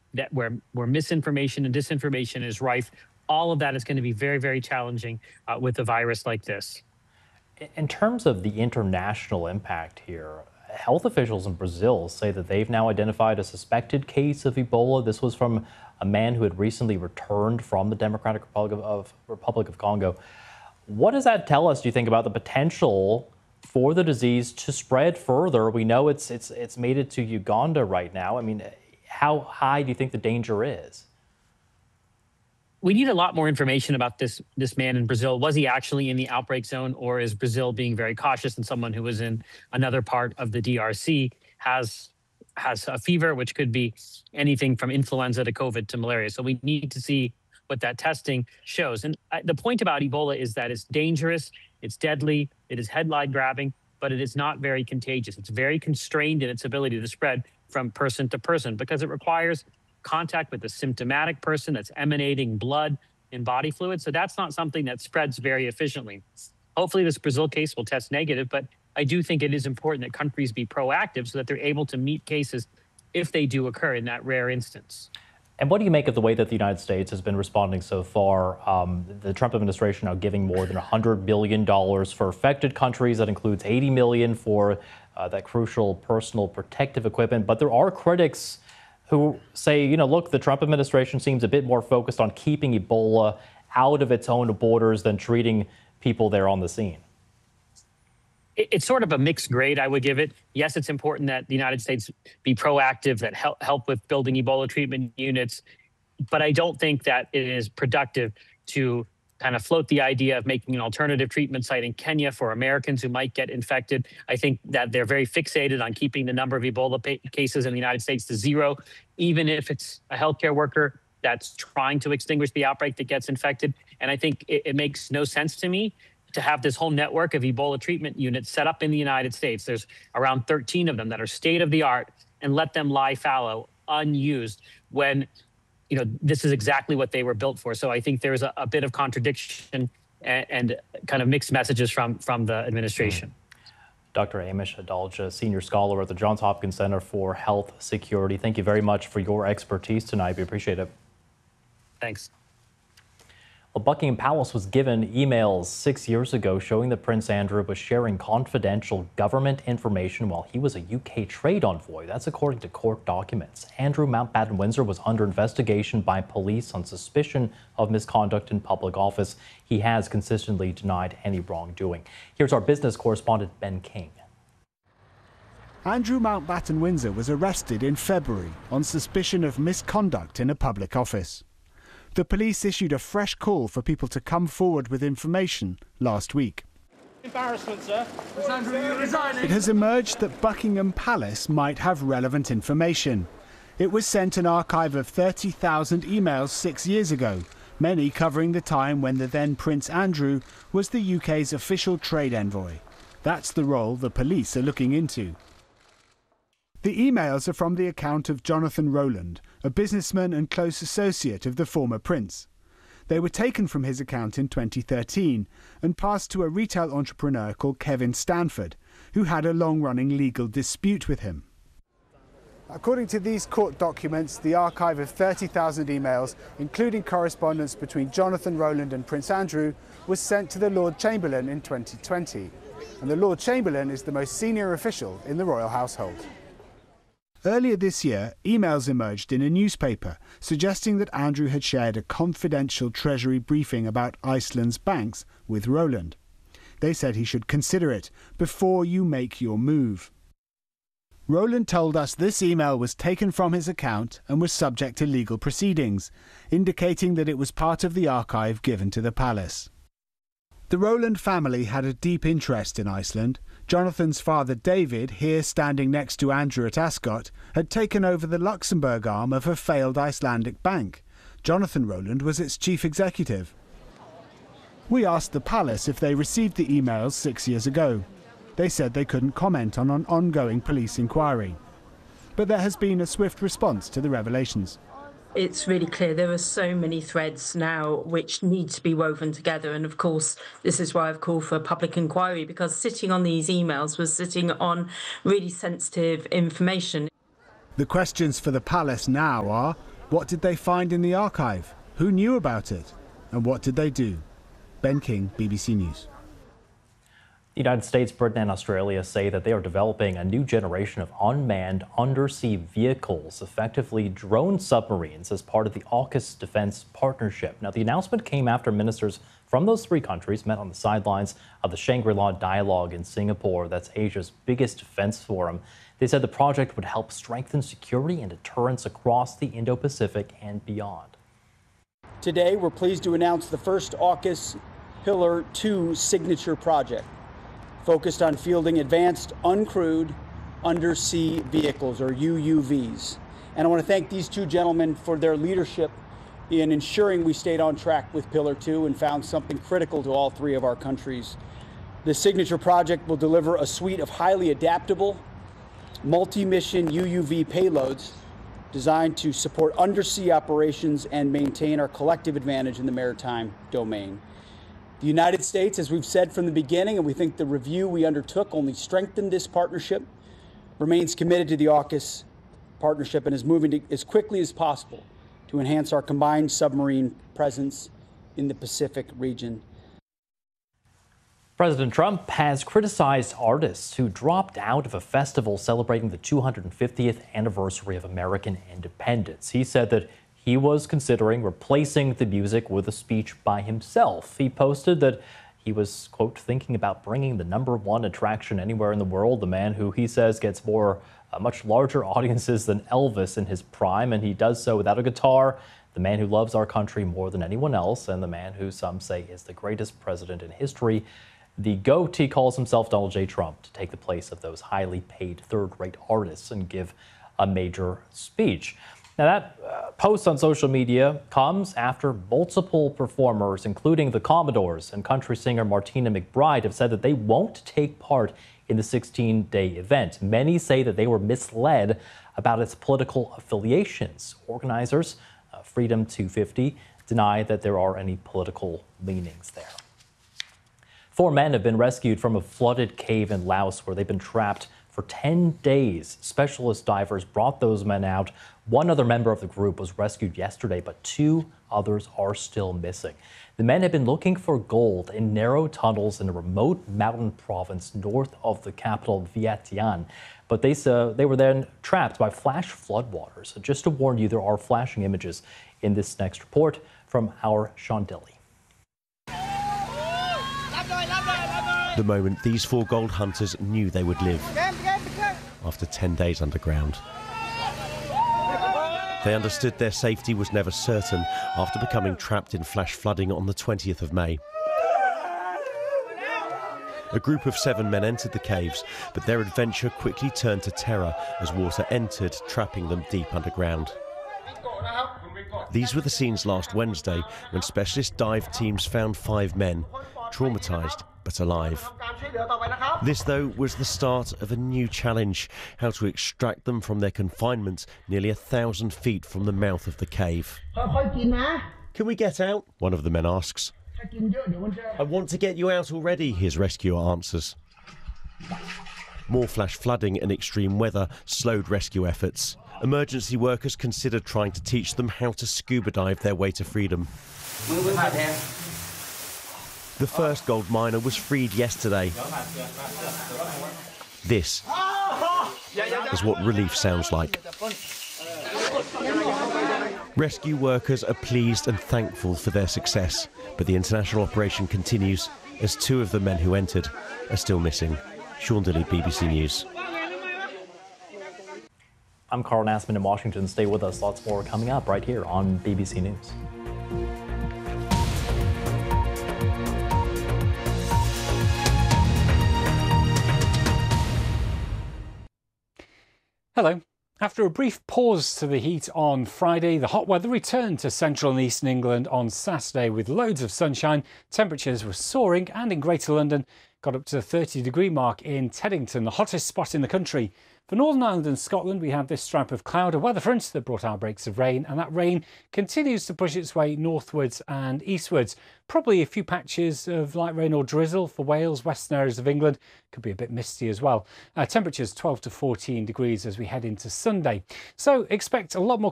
that where misinformation and disinformation is rife. All of that is going to be very, very challenging with a virus like this. In terms of the international impact here, health officials in Brazil say that they've now identified a suspected case of Ebola. This was from a man who had recently returned from the Democratic Republic of Congo. What does that tell us, do you think, about the potential for the disease to spread further? We know it's made it to Uganda right now. I mean, how high do you think the danger is? We need a lot more information about this man in Brazil. Was he actually in the outbreak zone, or is Brazil being very cautious, and someone who was in another part of the DRC has a fever, which could be anything from influenza to COVID to malaria. So we need to see what that testing shows. And the point about Ebola is that it's dangerous, it's deadly, it is headline grabbing, but it is not very contagious. It's very constrained in its ability to spread from person to person because it requires contact with a symptomatic person that's emanating blood and body fluid. So that's not something that spreads very efficiently. Hopefully this Brazil case will test negative, but I do think it is important that countries be proactive so that they're able to meet cases if they do occur in that rare instance. And what do you make of the way that the United States has been responding so far? The Trump administration now giving more than $100 billion for affected countries. That includes $80 million for that crucial personal protective equipment. But there are critics who say, you know, look, the Trump administration seems a bit more focused on keeping Ebola out of its own borders than treating people there on the scene. It's sort of a mixed grade, I would give it. Yes, it's important that the United States be proactive, that help with building Ebola treatment units. But I don't think that it is productive to kind of float the idea of making an alternative treatment site in Kenya for Americans who might get infected. I think that they're very fixated on keeping the number of Ebola cases in the United States to zero, even if it's a healthcare worker that's trying to extinguish the outbreak that gets infected. And I think it makes no sense to me to have this whole network of Ebola treatment units set up in the United States. There's around 13 of them that are state of the art, and let them lie fallow, unused, when this is exactly what they were built for. So I think there's a bit of contradiction and kind of mixed messages from the administration. Dr. Amish Adalja, senior scholar at the Johns Hopkins Center for Health Security. Thank you very much for your expertise tonight. We appreciate it. Thanks. Well, Buckingham Palace was given emails 6 years ago showing that Prince Andrew was sharing confidential government information while he was a UK trade envoy. That's according to court documents. Andrew Mountbatten Windsor was under investigation by police on suspicion of misconduct in public office. He has consistently denied any wrongdoing. Here's our business correspondent, Ben King. Andrew Mountbatten Windsor was arrested in February on suspicion of misconduct in a public office. The police issued a fresh call for people to come forward with information last week. Embarrassment, sir. Andrew, resigning. It has emerged that Buckingham Palace might have relevant information. It was sent an archive of 30,000 emails 6 years ago, many covering the time when the then Prince Andrew was the UK's official trade envoy. That's the role the police are looking into. The emails are from the account of Jonathan Rowland, a businessman and close associate of the former prince. They were taken from his account in 2013 and passed to a retail entrepreneur called Kevin Stanford, who had a long-running legal dispute with him. According to these court documents, the archive of 30,000 emails, including correspondence between Jonathan Rowland and Prince Andrew, was sent to the Lord Chamberlain in 2020. And the Lord Chamberlain is the most senior official in the royal household. Earlier this year, emails emerged in a newspaper suggesting that Andrew had shared a confidential Treasury briefing about Iceland's banks with Rowland. They said he should consider it before you make your move. Rowland told us this email was taken from his account and was subject to legal proceedings, indicating that it was part of the archive given to the palace. The Rowland family had a deep interest in Iceland. Jonathan's father David, here standing next to Andrew at Ascot, had taken over the Luxembourg arm of a failed Icelandic bank. Jonathan Rowland was its chief executive. We asked the palace if they received the emails 6 years ago. They said they couldn't comment on an ongoing police inquiry. But there has been a swift response to the revelations. It's really clear there are so many threads now which need to be woven together. And of course, this is why I've called for a public inquiry, because sitting on these emails was sitting on really sensitive information. The questions for the palace now are, What did they find in the archive? Who knew about it? And what did they do? Ben King, BBC News. The United States, Britain and Australia say that they are developing a new generation of unmanned undersea vehicles, effectively drone submarines, as part of the AUKUS defense partnership. Now, the announcement came after ministers from those three countries met on the sidelines of the Shangri-La Dialogue in Singapore. That's Asia's biggest defense forum. They said the project would help strengthen security and deterrence across the Indo-Pacific and beyond. Today, we're pleased to announce the first AUKUS Pillar 2 signature project, focused on fielding advanced uncrewed undersea vehicles, or UUVs. And I want to thank these two gentlemen for their leadership in ensuring we stayed on track with Pillar 2 and found something critical to all three of our countries. The signature project will deliver a suite of highly adaptable, multi-mission UUV payloads designed to support undersea operations and maintain our collective advantage in the maritime domain. The United States, as we've said from the beginning, and we think the review we undertook only strengthened this partnership, remains committed to the AUKUS partnership and is moving as quickly as possible to enhance our combined submarine presence in the Pacific region. President Trump has criticized artists who dropped out of a festival celebrating the 250th anniversary of American independence. He said that he was considering replacing the music with a speech by himself. He posted that he was, quote, thinking about bringing the #1 attraction anywhere in the world, the man who he says gets much larger audiences than Elvis in his prime, and he does so without a guitar, the man who loves our country more than anyone else, and the man who some say is the greatest president in history. The GOAT, he calls himself, Donald J. Trump, to take the place of those highly paid third-rate artists and give a major speech. Now, that post on social media comes after multiple performers, including the Commodores and country singer Martina McBride, have said that they won't take part in the 16-day event. Many say that they were misled about its political affiliations. Organizers, Freedom 250, deny that there are any political leanings there. 4 men have been rescued from a flooded cave in Laos where they've been trapped for 10 days. Specialist divers brought those men out. One other member of the group was rescued yesterday, but 2 others are still missing. The men have been looking for gold in narrow tunnels in a remote mountain province north of the capital, Vientiane. But they were then trapped by flash floodwaters. Just to warn you, there are flashing images in this next report from our Sean Dilley. The moment these 4 gold hunters knew they would live after 10 days underground. They understood their safety was never certain after becoming trapped in flash flooding on the 20th of May. A group of 7 men entered the caves, but their adventure quickly turned to terror as water entered, trapping them deep underground. These were the scenes last Wednesday when specialist dive teams found 5 men, traumatised but alive. This, though, was the start of a new challenge: how to extract them from their confinement nearly 1,000 feet from the mouth of the cave. Can we get out? One of the men asks. I want to get you out already, his rescuer answers. More flash flooding and extreme weather slowed rescue efforts. Emergency workers considered trying to teach them how to scuba dive their way to freedom. The first gold miner was freed yesterday. This is what relief sounds like. Rescue workers are pleased and thankful for their success, but the international operation continues as 2 of the men who entered are still missing. Sean Dilley, BBC News. I'm Carl Nassman in Washington. Stay with us. Lots more coming up right here on BBC News. Hello. After a brief pause to the heat on Friday, the hot weather returned to central and eastern England on Saturday with loads of sunshine. Temperatures were soaring, and in Greater London got up to the 30-degree mark in Teddington, the hottest spot in the country. For Northern Ireland and Scotland, we have this stripe of cloud, a weather front that brought outbreaks of rain, and that rain continues to push its way northwards and eastwards. Probably a few patches of light rain or drizzle for Wales, western areas of England. Could be a bit misty as well. Temperatures 12 to 14 degrees as we head into Sunday. So expect a lot more